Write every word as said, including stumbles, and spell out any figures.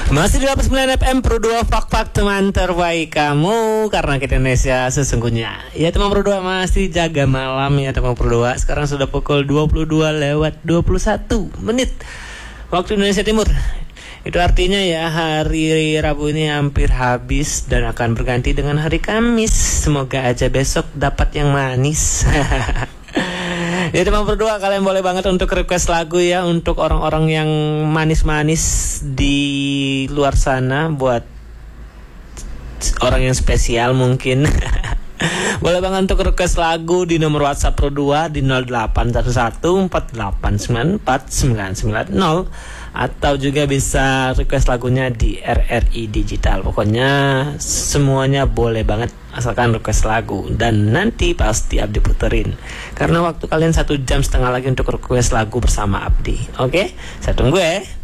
Masih di delapan puluh sembilan F M Pro dua, fak-fak teman terbaik kamu, karena kita Indonesia sesungguhnya. Ya teman Pro dua, masih jaga malam ya teman Pro dua. Sekarang sudah pukul dua puluh dua lewat dua puluh satu menit waktu Indonesia Timur. Itu artinya ya hari Rabu ini hampir habis dan akan berganti dengan hari Kamis. Semoga aja besok dapat yang manis. Ya teman berdua, kalian boleh banget untuk request lagu ya, untuk orang-orang yang manis-manis di luar sana, buat orang yang spesial mungkin. Boleh banget untuk request lagu di nomor WhatsApp Pro dua di nol delapan satu satu empat delapan sembilan empat sembilan sembilan nol, atau juga bisa request lagunya di R R I Digital. Pokoknya semuanya boleh banget asalkan request lagu, dan nanti pasti Abdi puterin, karena waktu kalian satu jam setengah lagi untuk request lagu bersama Abdi. Oke, saya tunggu ya.